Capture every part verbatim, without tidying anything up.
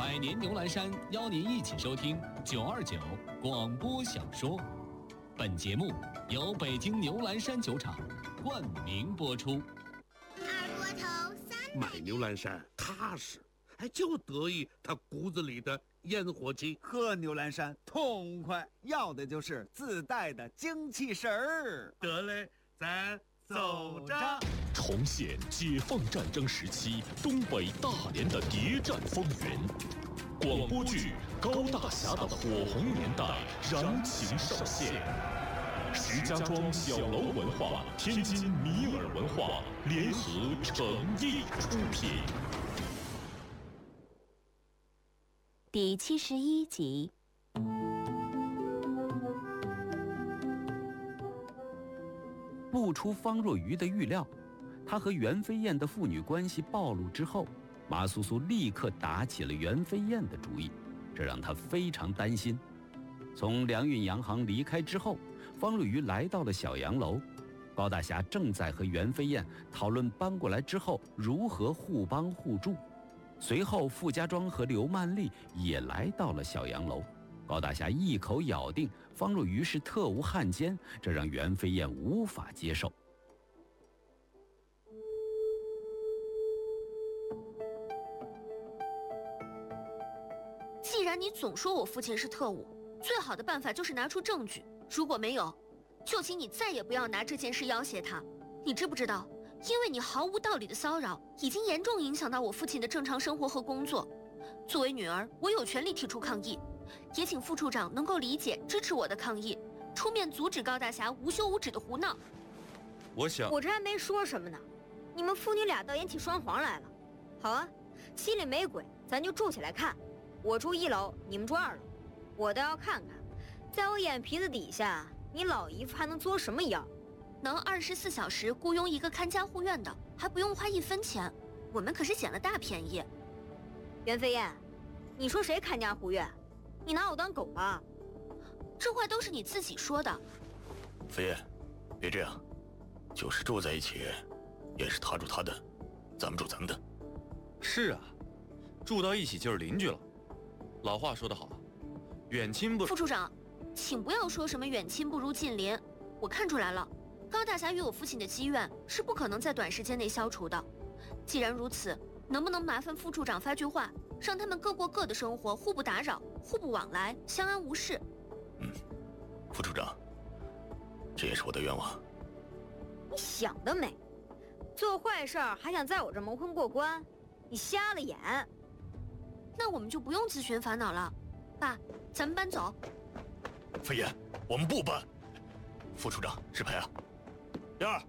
百年牛栏山邀您一起收听九二九广播小说。本节目由北京牛栏山酒厂冠名播出。 二锅头三买牛栏山踏实，哎，就得意他骨子里的烟火气。 喝牛栏山痛快，要的就是自带的精气神儿。 得嘞，咱走着。 重现解放战争时期东北大连的谍战风云，广播剧《高大侠的火红年代》燃情上线。石家庄小楼文化、天津米尔文化联合诚意出品。 第七十一集。 不出方若愚的预料，他和袁飞燕的父女关系暴露之后，马苏苏立刻打起了袁飞燕的主意，这让他非常担心。从良运洋行离开之后，方若愚来到了小洋楼，高大侠正在和袁飞燕讨论搬过来之后如何互帮互助。随后傅家庄和刘曼丽也来到了小洋楼，高大侠一口咬定方若愚是特务汉奸，这让袁飞燕无法接受。 既然你总说我父亲是特务，最好的办法就是拿出证据，如果没有，就请你再也不要拿这件事要挟他。你知不知道，因为你毫无道理的骚扰，已经严重影响到我父亲的正常生活和工作。作为女儿，我有权利提出抗议，也请副处长能够理解支持我的抗议，出面阻止高大侠无休无止的胡闹。 我想我这还没说什么呢，你们父女俩倒演起双簧来了。好啊，心里没鬼，咱就住起来看。我住一楼，你们住二楼，我倒要看看，在我眼皮子底下，你老姨夫还能作什么妖？ 能二十四小时雇佣一个看家护院的，还不用花一分钱，我们可是捡了大便宜。 袁飞燕，你说谁看家护院？你拿我当狗吧？ 这话都是你自己说的。 飞燕，别这样，就是住在一起，也是他住他的，咱们住咱们的。 是啊，住到一起就是邻居了。老话说得好，远亲不…… 副处长，请不要说什么远亲不如近邻。我看出来了，高大侠与我父亲的积怨是不可能在短时间内消除的。既然如此，能不能麻烦副处长发句话，让他们各过各的生活，互不打扰，互不往来，相安无事？ 嗯，副处长，这也是我的愿望。 你想得美，做坏事还想在我这蒙混过关，你瞎了眼。 那我们就不用自寻烦恼了，爸，咱们搬走。 飞燕，我们不搬。副处长，失陪啊。燕儿，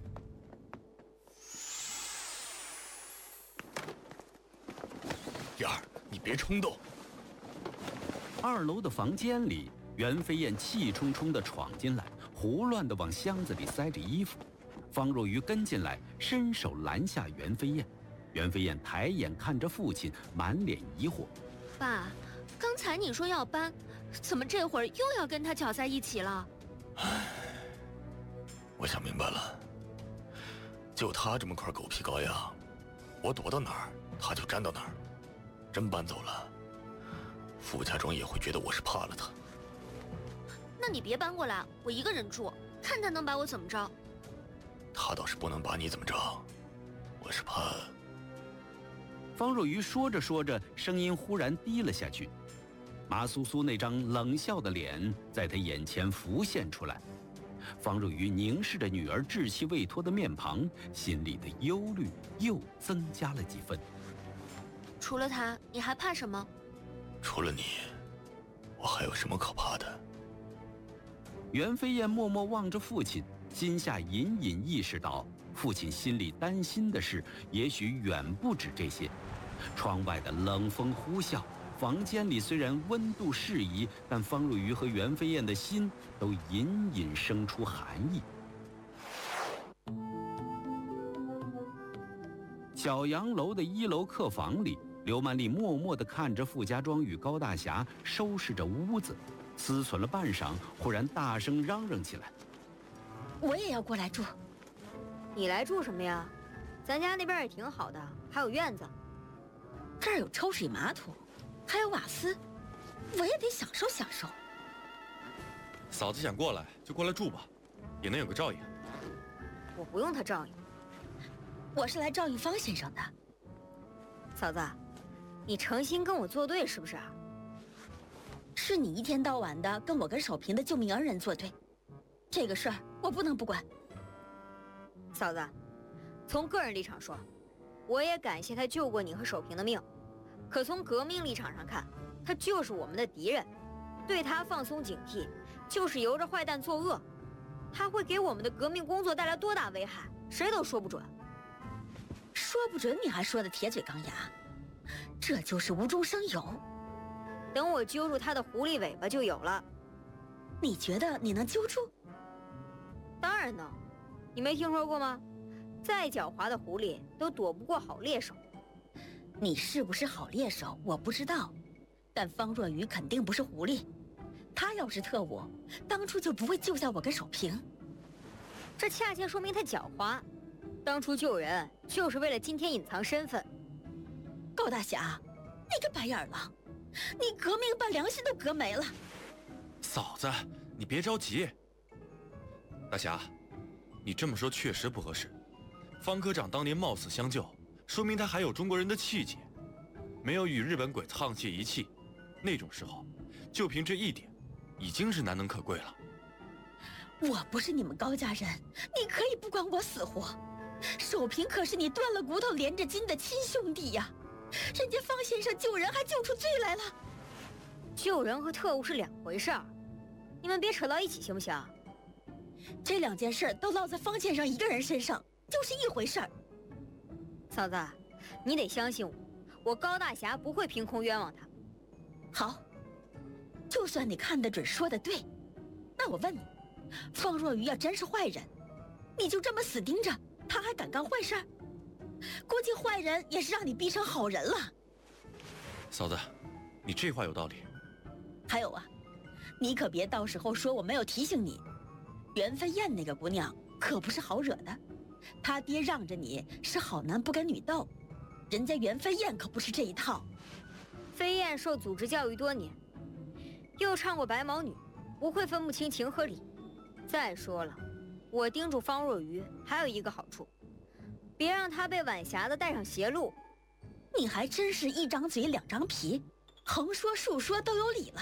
燕儿，你别冲动。 二楼的房间里，袁飞燕气冲冲地闯进来，胡乱地往箱子里塞着衣服。方若愚跟进来，伸手拦下袁飞燕。袁飞燕抬眼看着父亲，满脸疑惑：“ 爸，刚才你说要搬，怎么这会儿又要跟他搅在一起了？” 唉，我想明白了，就他这么块狗皮膏药，我躲到哪儿他就粘到哪儿。真搬走了，傅家庄也会觉得我是怕了他。 那你别搬过来，我一个人住，看他能把我怎么着。 他倒是不能把你怎么着，我是怕…… 方若愚说着说着，声音忽然低了下去。马苏苏那张冷笑的脸在他眼前浮现出来。方若愚凝视着女儿稚气未脱的面庞，心里的忧虑又增加了几分。 除了他，你还怕什么？ 除了你，我还有什么可怕的？ 袁飞燕默默望着父亲，心下隐隐意识到，父亲心里担心的事也许远不止这些。窗外的冷风呼啸，房间里虽然温度适宜，但方若愚和袁飞燕的心都隐隐生出寒意。小洋楼的一楼客房里，刘曼丽默默地看着傅家庄与高大侠收拾着屋子，思忖了半晌，忽然大声嚷嚷起来：“ 我也要过来住！”你来住什么呀？咱家那边也挺好的，还有院子。 这儿有抽水马桶， 还有瓦斯，我也得享受享受。 嫂子想过来就过来住吧，也能有个照应。 我不用他照应， 我是来照应方先生的。 嫂子，你诚心跟我作对是不是？ 是你一天到晚的跟我跟守平的救命恩人作对，这个事儿我不能不管。 嫂子，从个人立场说，我也感谢他救过你和守平的命，可从革命立场上看，他就是我们的敌人，对他放松警惕，就是由着坏蛋作恶，他会给我们的革命工作带来多大危害，谁都说不准。 说不准你还说的铁嘴钢牙，这就是无中生有。 等我揪住他的狐狸尾巴就有了。 你觉得你能揪住？ 当然能，你没听说过吗？再狡猾的狐狸都躲不过好猎手。 你是不是好猎手我不知道，但方若愚肯定不是狐狸。他要是特务，当初就不会救下我跟守平。 这恰恰说明他狡猾，当初救人就是为了今天隐藏身份。 高大侠，你个白眼狼，你革命把良心都革没了。 嫂子，你别着急。大侠，你这么说确实不合适。方科长当年冒死相救，说明他还有中国人的气节，没有与日本鬼沆瀣一气。那种时候，就凭这一点，已经是难能可贵了。 我不是你们高家人，你可以不管我死活。守平可是你断了骨头连着筋的亲兄弟呀，人家方先生救人还救出罪来了。 救人和特务是两回事儿，你们别扯到一起行不行？ 这两件事都落在方先生一个人身上，就是一回事儿。 嫂子，你得相信我，我高大侠不会凭空冤枉他。 好，就算你看得准说得对，那我问你，方若愚要真是坏人，你就这么死盯着他还敢干坏事？估计坏人也是让你逼成好人了。 嫂子，你这话有道理。 还有啊，你可别到时候说我没有提醒你，袁飞燕那个姑娘可不是好惹的，她爹让着你是好男不跟女斗，人家袁飞燕可不是这一套。 飞燕受组织教育多年，又唱过白毛女，不会分不清情和理。再说了，我叮嘱方若愚还有一个好处，别让她被晚霞子带上邪路。 你还真是一张嘴两张皮，横说竖说都有理了。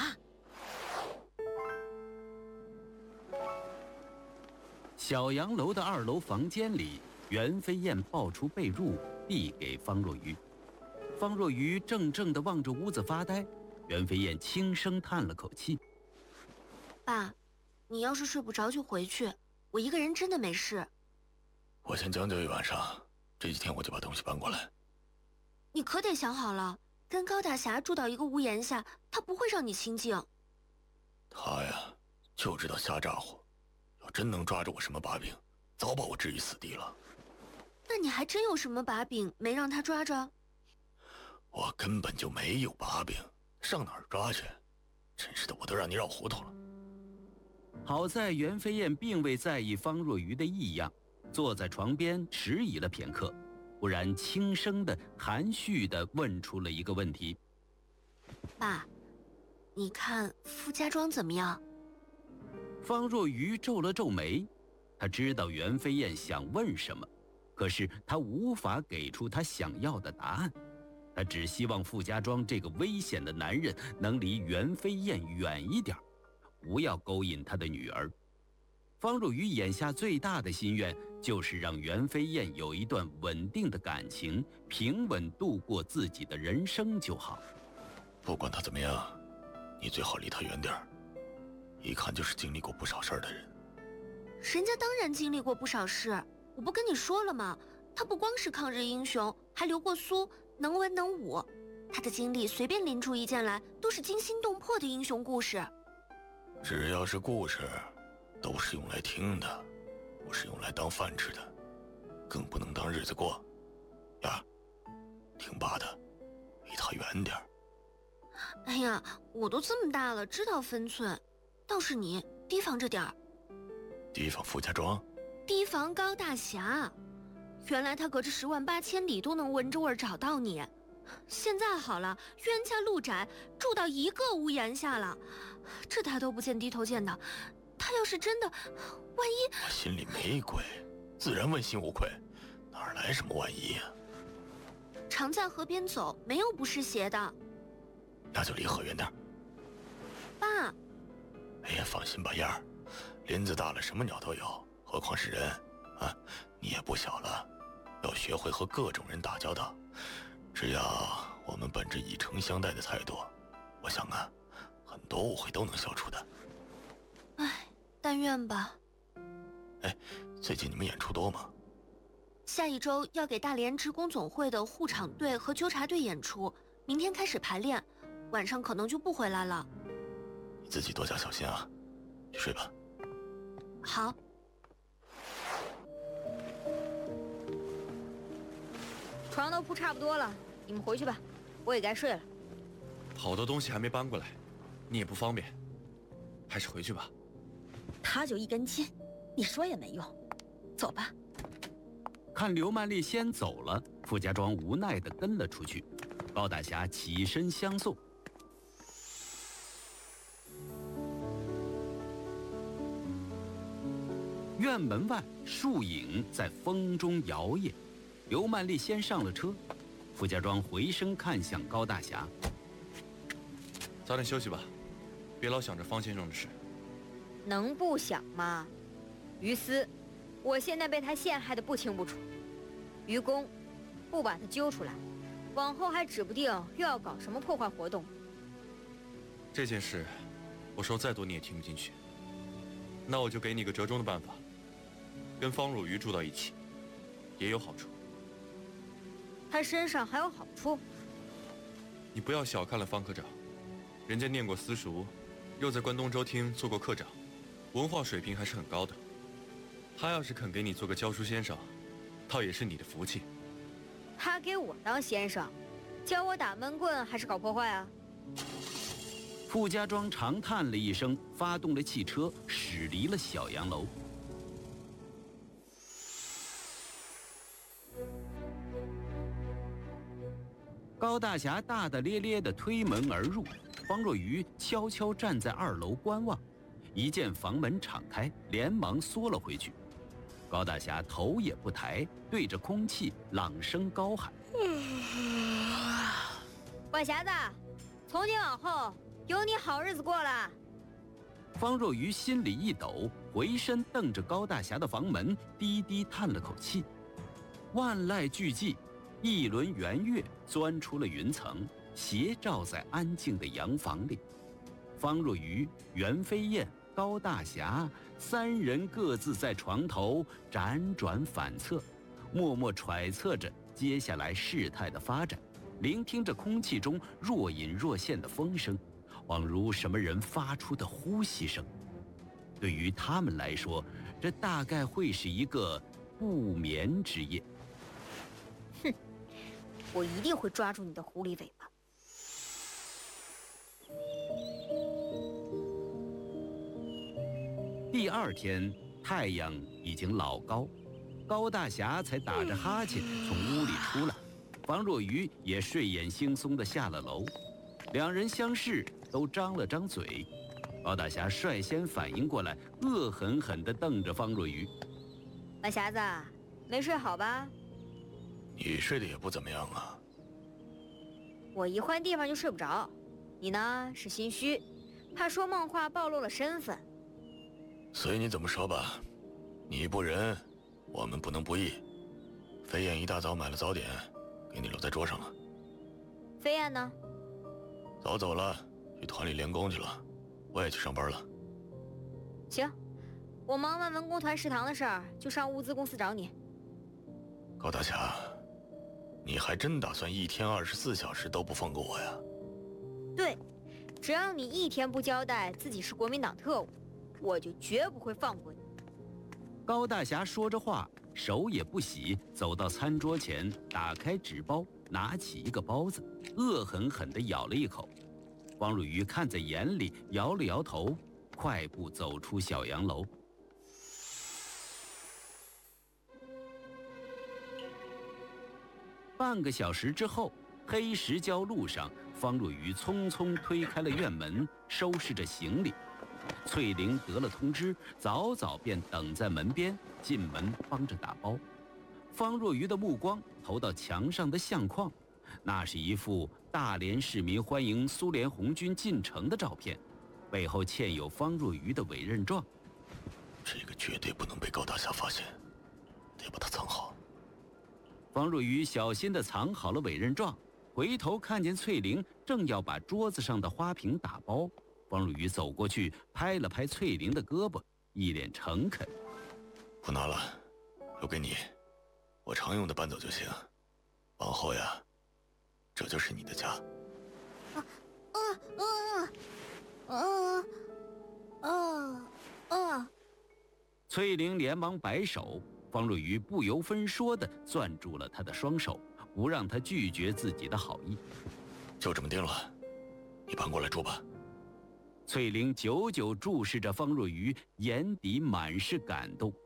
小洋楼的二楼房间里，袁飞燕抱出被褥递给方若愚。方若愚怔怔地望着屋子发呆，袁飞燕轻声叹了口气：“ 爸，你要是睡不着就回去，我一个人真的没事。” 我先将就一晚上，这几天我就把东西搬过来。 你可得想好了，跟高大侠住到一个屋檐下，他不会让你清静。 他呀，就知道瞎咋呼，要真能抓住我什么把柄，早把我置于死地了。 那你还真有什么把柄没让他抓着？ 我根本就没有把柄，上哪儿抓去？真是的，我都让你绕糊涂了。 好在袁飞燕并未在意方若愚的异样，坐在床边迟疑了片刻，忽然轻声的、含蓄的问出了一个问题：“ 爸，你看傅家庄怎么样？” 方若愚皱了皱眉，他知道袁飞燕想问什么，可是他无法给出他想要的答案。他只希望傅家庄这个危险的男人能离袁飞燕远一点，不要勾引他的女儿。方若愚眼下最大的心愿就是让袁飞燕有一段稳定的感情，平稳度过自己的人生就好。 不管他怎么样，你最好离他远点儿，一看就是经历过不少事儿的人。 人家当然经历过不少事，我不跟你说了吗？他不光是抗日英雄，还留过苏，能文能武。他的经历随便拎出一件来，都是惊心动魄的英雄故事。 只要是故事，都是用来听的，不是用来当饭吃的，更不能当日子过。呀，听爸的，离他远点儿。 哎呀，我都这么大了，知道分寸。倒是你提防着点儿。 提防傅家庄？ 提防高大侠。原来他隔着十万八千里都能闻着味儿找到你， 现在好了，冤家路窄，住到一个屋檐下了，这抬头不见低头见的。他要是真的，万一…… 我心里没鬼，自然问心无愧，哪来什么万一呀、啊？ 常在河边走，没有不湿鞋的。 那就离河远点。 爸。 哎呀，放心吧，燕儿，林子大了，什么鸟都有，何况是人啊！你也不小了，要学会和各种人打交道。只要我们本着以诚相待的态度，我想啊，很多误会都能消除的。 唉，但愿吧。 哎，最近你们演出多吗？ 下一周要给大连职工总会的护场队和纠察队演出，明天开始排练，晚上可能就不回来了。 你自己多加小心啊，去睡吧。 好。 床都铺差不多了，你们回去吧，我也该睡了。 好多东西还没搬过来，你也不方便，还是回去吧。 他就一根筋，你说也没用，走吧。 看刘曼丽先走了，傅家庄无奈地跟了出去。高大侠起身相送。院门外，树影在风中摇曳。刘曼丽先上了车，傅家庄回身看向高大侠：“ 早点休息吧，别老想着方先生的事。” 能不想吗？于私，我现在被他陷害的不清不楚；于公，不把他揪出来，往后还指不定又要搞什么破坏活动。 这件事，我说再多你也听不进去。那我就给你个折中的办法，跟方若愚住到一起，也有好处。 他身上还有好处？ 你不要小看了方科长，人家念过私塾，又在关东州厅做过科长，文化水平还是很高的。他要是肯给你做个教书先生，倒也是你的福气。 他给我当先生，教我打闷棍还是搞破坏啊？ 傅家庄长叹了一声，发动了汽车，驶离了小洋楼。高大侠大大咧咧地推门而入，方若愚悄悄站在二楼观望，一见房门敞开，连忙缩了回去。高大侠头也不抬，对着空气朗声高喊：“ 晚匣子，从今往后有你好日子过了。” 方若愚心里一抖，回身瞪着高大侠的房门，低低叹了口气。万籁俱寂，一轮圆月钻出了云层，斜照在安静的洋房里。方若愚、袁飞燕、高大侠三人各自在床头辗转反侧，默默揣测着接下来事态的发展，聆听着空气中若隐若现的风声，宛如什么人发出的呼吸声。对于他们来说，这大概会是一个不眠之夜。 哼，我一定会抓住你的狐狸尾巴。 第二天，太阳已经老高，高大侠才打着哈欠从屋里出来，方若愚也睡眼惺忪地下了楼。两人相视，都张了张嘴。高大侠率先反应过来，恶狠狠地瞪着方若愚：“ 晚匣子，没睡好吧？”“ 你睡得也不怎么样啊。”“ 我一换地方就睡不着，你呢是心虚，怕说梦话暴露了身份。”“ 随你怎么说吧，你不仁，我们不能不义。飞燕一大早买了早点，给你留在桌上了。”“ 飞燕呢？”“ 早走了，去团里练功去了。我也去上班了。”“ 行，我忙完文工团食堂的事儿，就上物资公司找你。”“ 高大侠，你还真打算一天二十四小时都不放过我呀？”“ 对，只要你一天不交代自己是国民党特务，我就绝不会放过你。” 高大侠说着话，手也不洗，走到餐桌前，打开纸包，拿起一个包子，恶狠狠地咬了一口。方若愚看在眼里，摇了摇头，快步走出小洋楼。半个小时之后， 黑石礁路上，方若愚匆匆推开了院门，收拾着行李。翠玲得了通知，早早便等在门边，进门帮着打包。方若愚的目光投到墙上的相框，那是一幅大连市民欢迎苏联红军进城的照片，背后嵌有方若愚的委任状。 这个绝对不能被高大侠发现，得把它藏好。 方若愚小心地藏好了委任状，回头看见翠玲正要把桌子上的花瓶打包，方若愚走过去拍了拍翠玲的胳膊，一脸诚恳：“ 不拿了，留给你，我常用的搬走就行。往后呀，这就是你的家。” 啊啊啊啊啊啊！ 翠玲连忙摆手，方若愚不由分说地攥住了他的双手，不让他拒绝自己的好意。 就这么定了，你搬过来住吧。 翠玲久久注视着方若愚，眼底满是感动。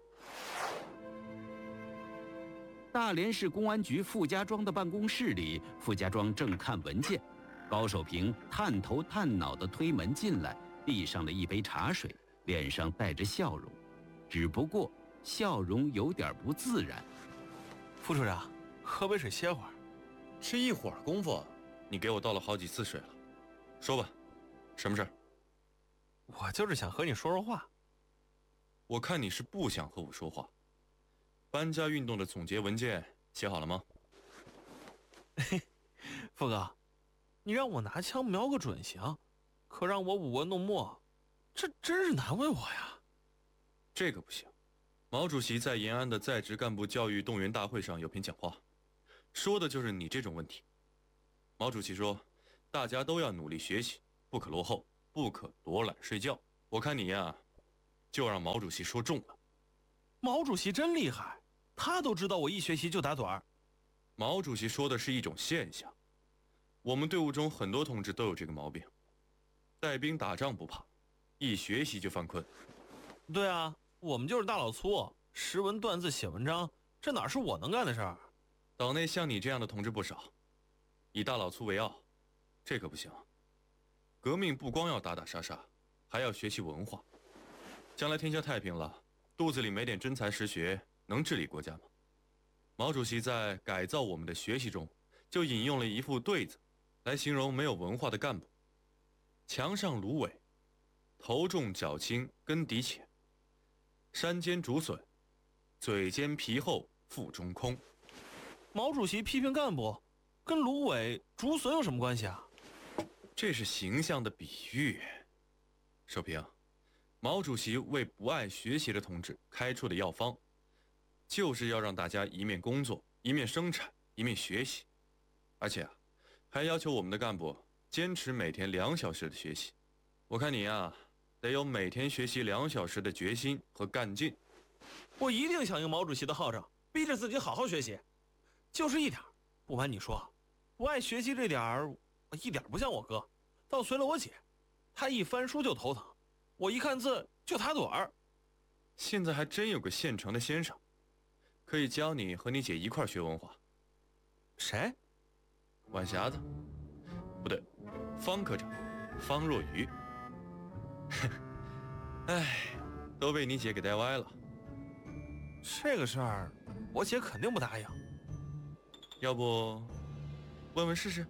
大连市公安局傅家庄的办公室里，傅家庄正看文件，高守平探头探脑地推门进来，递上了一杯茶水，脸上带着笑容，只不过笑容有点不自然。 副处长，喝杯水歇会儿。 这一会儿功夫，你给我倒了好几次水了。说吧，什么事儿？ 我就是想和你说说话。 我看你是不想和我说话。搬家运动的总结文件写好了吗？ 嘿，傅哥，你让我拿枪瞄个准行，可让我舞文弄墨，这真是难为我呀。 这个不行。毛主席在延安的在职干部教育动员大会上有篇讲话，说的就是你这种问题。毛主席说，大家都要努力学习，不可落后，不可躲懒睡觉。我看你呀，就让毛主席说中了。 毛主席真厉害，他都知道我一学习就打盹儿。 毛主席说的是一种现象，我们队伍中很多同志都有这个毛病，带兵打仗不怕，一学习就犯困。 对啊，我们就是大老粗，识文断字写文章，这哪是我能干的事儿？ 岛内像你这样的同志不少，以大老粗为傲，这可不行。革命不光要打打杀杀，还要学习文化。将来天下太平了，肚子里没点真才实学，能治理国家吗？毛主席在改造我们的学习中，就引用了一副对子，来形容没有文化的干部：墙上芦苇，头重脚轻，根底浅；山间竹笋，嘴尖皮厚，腹中空。 毛主席批评干部，跟芦苇、竹笋有什么关系啊？ 这是形象的比喻。守平，毛主席为不爱学习的同志开出的药方，就是要让大家一面工作，一面生产，一面学习，而且啊，还要求我们的干部坚持每天两小时的学习。我看你呀，得有每天学习两小时的决心和干劲。 我一定响应毛主席的号召，逼着自己好好学习。就是一点，不瞒你说，不爱学习这点儿，一点不像我哥，倒随了我姐，她一翻书就头疼，我一看字就打盹儿。 现在还真有个现成的先生，可以教你和你姐一块学文化。 谁？ 晚霞子，不对，方科长，方若愚。哎，都被你姐给带歪了。 这个事儿，我姐肯定不答应。 要不，问问试试？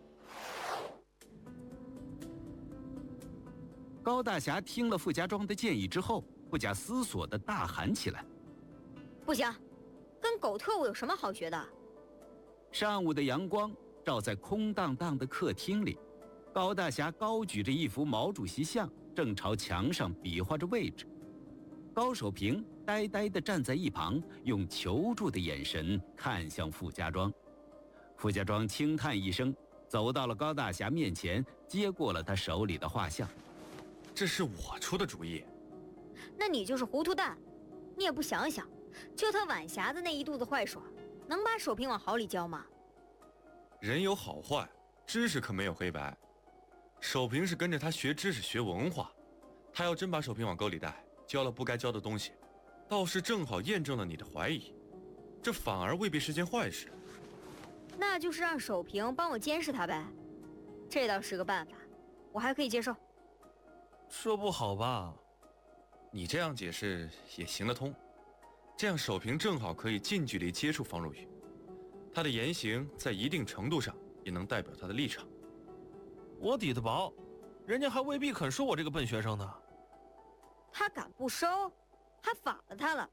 高大侠听了傅家庄的建议之后，不假思索地大喊起来：“ 不行，跟狗特务有什么好学的？” 上午的阳光照在空荡荡的客厅里，高大侠高举着一幅毛主席像，正朝墙上比划着位置。高守平呆呆地站在一旁，用求助的眼神看向傅家庄。傅家庄轻叹一声，走到了高大侠面前，接过了他手里的画像。 这是我出的主意。 那你就是糊涂蛋，你也不想想，就他晚霞子那一肚子坏水，能把守平往好里教吗？ 人有好坏，知识可没有黑白。守平是跟着他学知识学文化，他要真把守平往沟里带，教了不该教的东西，倒是正好验证了你的怀疑，这反而未必是件坏事。 那就是让守平帮我监视他呗，这倒是个办法，我还可以接受。 说不好吧？ 你这样解释也行得通，这样守平正好可以近距离接触方若雨，他的言行在一定程度上也能代表他的立场。 我底子薄，人家还未必肯收我这个笨学生呢。 他敢不收，还反了他了。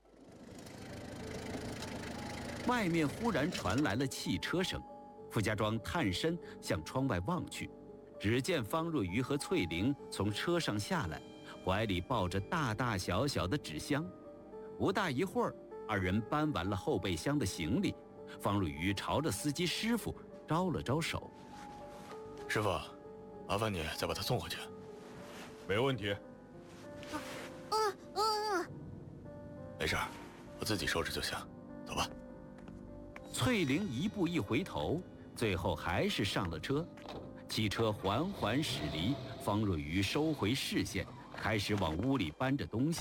外面忽然传来了汽车声，傅家庄探身向窗外望去，只见方若愚和翠玲从车上下来，怀里抱着大大小小的纸箱。不大一会儿，二人搬完了后备箱的行李，方若愚朝着司机师傅招了招手：“ 师傅，麻烦你再把他送回去。”“ 没问题。”“ 啊啊啊！ 没事，我自己收拾就行，走吧。” 翠玲一步一回头，最后还是上了车。汽车缓缓驶离，方若愚收回视线，开始往屋里搬着东西。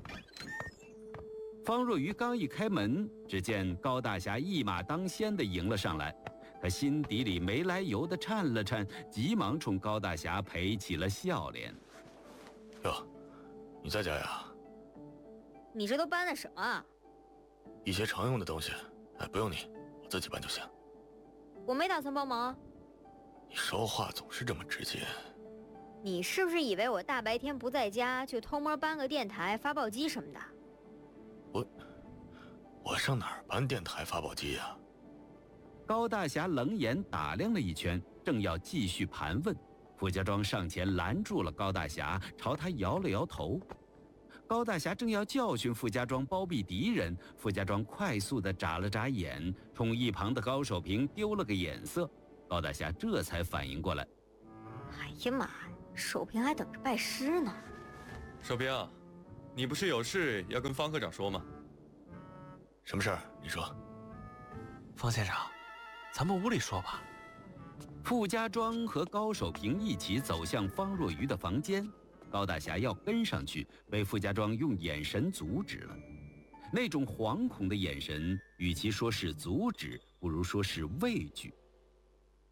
方若愚刚一开门，只见高大侠一马当先地迎了上来，他心底里没来由地颤了颤，急忙冲高大侠赔起了笑脸。 “哟，你在家呀？ 你这都搬的什么啊？”“ 一些常用的东西，哎，不用你，我自己搬就行。”“ 我没打算帮忙。”“ 你说话总是这么直接。”“ 你是不是以为我大白天不在家就偷摸搬个电台、发报机什么的？”“ 我我上哪儿搬电台、发报机呀？” 高大侠冷眼打量了一圈，正要继续盘问，傅家庄上前拦住了高大侠，朝他摇了摇头。高大侠正要教训傅家庄包庇敌人，傅家庄快速地眨了眨眼，冲一旁的高守平丢了个眼色。高大侠这才反应过来：“ 哎呀妈呀，守平还等着拜师呢。”“ 守平，你不是有事要跟方科长说吗？”“ 什么事儿？你说。”“ 方先生，咱们屋里说吧。” 傅家庄和高守平一起走向方若愚的房间，高大侠要跟上去，被傅家庄用眼神阻止了。那种惶恐的眼神，与其说是阻止，不如说是畏惧。